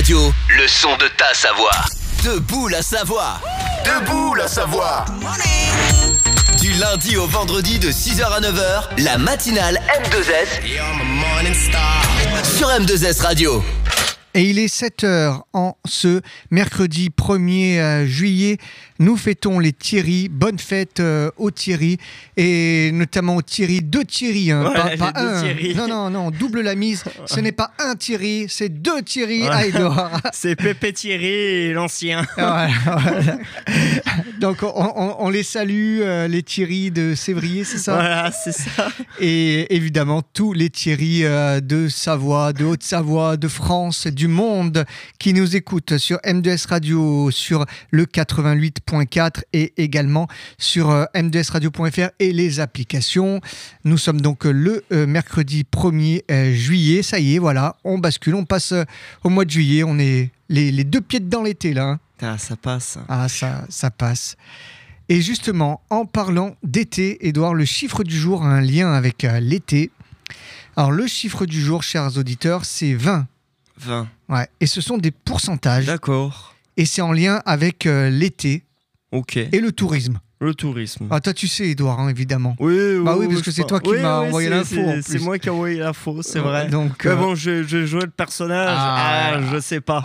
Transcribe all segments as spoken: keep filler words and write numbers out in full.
Radio, le son de ta Savoie. Debout la Savoie. Debout la Savoie. Du lundi au vendredi de six heures à neuf heures, la matinale M deux S sur M deux S Radio. Et il est sept heures en ce mercredi premier juillet. Nous fêtons les Thierry. Bonne fête euh, aux Thierry. Et notamment aux Thierry. Deux Thierry. Hein, ouais, pas, pas un. Thierry. Non, non, non. Double la mise. Ce n'est pas un Thierry. C'est deux Thierry à Édouard. C'est Pépé Thierry et l'ancien. Voilà, voilà. Donc, on, on, on les salue, euh, les Thierry de Sévrier, c'est ça ? Voilà, c'est ça. Et évidemment, tous les Thierry euh, de Savoie, de Haute-Savoie, de France, du monde qui nous écoutent sur M deux S Radio, sur le quatre-vingt-huit point quatre et également sur euh, m deux s radio point f r et les applications. Nous sommes donc le euh, mercredi premier juillet. Ça y est, voilà, on bascule, on passe euh, au mois de juillet. On est les, les deux pieds dans l'été là. Hein. Ah, ça passe. Ah, ça, ça passe. Et justement, en parlant d'été, Édouard, le chiffre du jour a un lien avec euh, l'été. Alors, le chiffre du jour, chers auditeurs, c'est vingt. vingt. Ouais. Et ce sont des pourcentages. D'accord. Et c'est en lien avec euh, l'été. Ok. Et le tourisme. Le tourisme. Ah, toi, tu sais, Édouard, hein, évidemment. Oui, oui. Bah oui, oui parce que c'est pas. toi qui oui, m'as oui, envoyé c'est, l'info. C'est, en plus. c'est moi qui ai envoyé l'info, c'est Ouais, vrai. donc, Mais euh... bon, je, je jouais le personnage. Ah, ah je sais pas.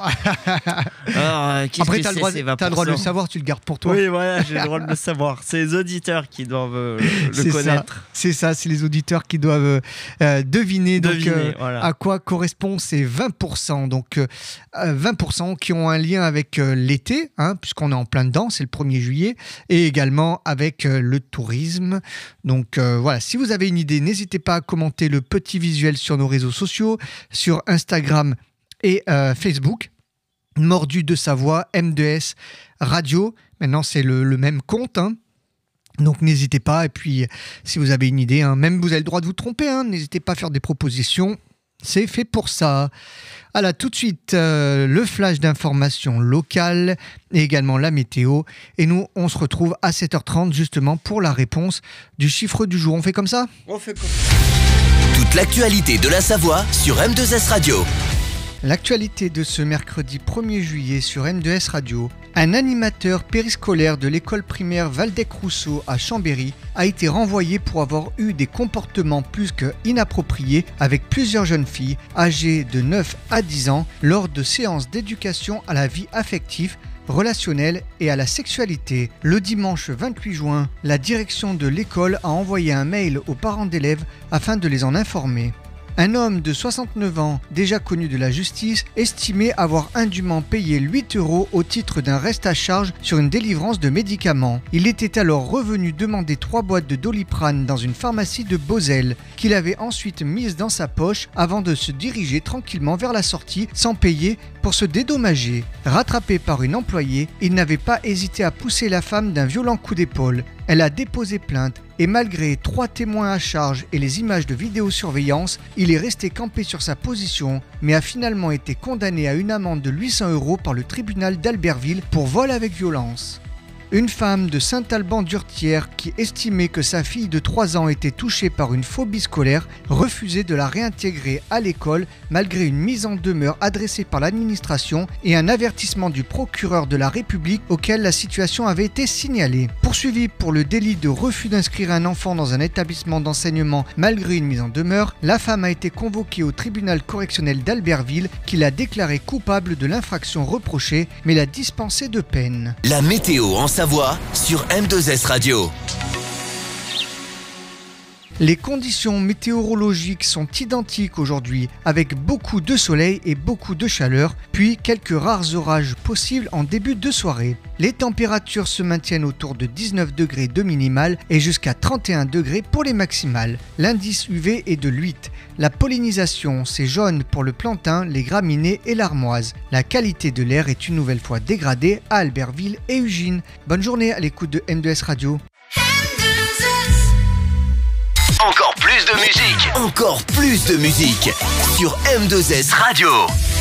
Alors, qu'est-ce Après, que t'as c'est, le droit, c'est t'as le droit de le savoir, tu le gardes pour toi. Oui, voilà, j'ai le droit de le savoir. C'est les auditeurs qui doivent euh, le c'est connaître. Ça, c'est ça, c'est les auditeurs qui doivent euh, deviner, deviner donc, euh, voilà. à quoi correspond ces vingt pour cent. Donc, euh, vingt pour cent qui ont un lien avec euh, l'été, hein, puisqu'on est en plein dedans, c'est le premier juillet, et également avec euh, le tourisme. Donc euh, voilà, si vous avez une idée, n'hésitez pas à commenter le petit visuel sur nos réseaux sociaux, sur Instagram et euh, Facebook. Mordu de Savoie, M deux S Radio. Maintenant, c'est le, le même compte, hein. Donc n'hésitez pas. Et puis, si vous avez une idée, hein, même vous avez le droit de vous tromper, hein, n'hésitez pas à faire des propositions. C'est fait pour ça. Voilà, tout de suite, euh, le flash d'information locale et également la météo. Et nous, on se retrouve à sept heures trente justement pour la réponse du chiffre du jour. On fait comme ça ? On fait comme ça. Toute l'actualité de la Savoie sur M deux S Radio. L'actualité de ce mercredi premier juillet sur M deux S Radio. Un animateur périscolaire de l'école primaire Valdec-Rousseau à Chambéry a été renvoyé pour avoir eu des comportements plus que inappropriés avec plusieurs jeunes filles âgées de neuf à dix ans lors de séances d'éducation à la vie affective, relationnelle et à la sexualité. Le dimanche vingt-huit juin, la direction de l'école a envoyé un mail aux parents d'élèves afin de les en informer. Un homme de soixante-neuf ans, déjà connu de la justice, estimait avoir indûment payé huit euros au titre d'un reste à charge sur une délivrance de médicaments. Il était alors revenu demander trois boîtes de Doliprane dans une pharmacie de Beauzelle, qu'il avait ensuite mise dans sa poche avant de se diriger tranquillement vers la sortie sans payer pour se dédommager. Rattrapé par une employée, il n'avait pas hésité à pousser la femme d'un violent coup d'épaule. Elle a déposé plainte et malgré trois témoins à charge et les images de vidéosurveillance, il est resté campé sur sa position mais a finalement été condamné à une amende de huit cents euros par le tribunal d'Albertville pour vol avec violence. Une femme de Saint-Alban-d'Urtière qui estimait que sa fille de trois ans était touchée par une phobie scolaire refusait de la réintégrer à l'école malgré une mise en demeure adressée par l'administration et un avertissement du procureur de la République auquel la situation avait été signalée. Poursuivie pour le délit de refus d'inscrire un enfant dans un établissement d'enseignement malgré une mise en demeure, la femme a été convoquée au tribunal correctionnel d'Albertville qui l'a déclarée coupable de l'infraction reprochée mais l'a dispensée de peine. La météo en Savoie sur M deux S Radio. Les conditions météorologiques sont identiques aujourd'hui, avec beaucoup de soleil et beaucoup de chaleur, puis quelques rares orages possibles en début de soirée. Les températures se maintiennent autour de dix-neuf degrés de minimale et jusqu'à trente et un degrés pour les maximales. L'indice U V est de huit. La pollinisation, c'est jaune pour le plantain, les graminées et l'armoise. La qualité de l'air est une nouvelle fois dégradée à Albertville et Ugine. Bonne journée à l'écoute de M deux S Radio. Encore plus de musique, encore plus de musique sur M deux S Radio.